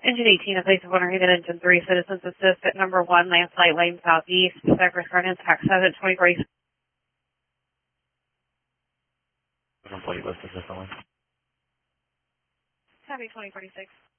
Engine 18, a place of owner, hit engine 3, citizens assist at number 1, Landslide Lane Southeast, Cypress Run intact 720. Complete list assist only. Happy 2046.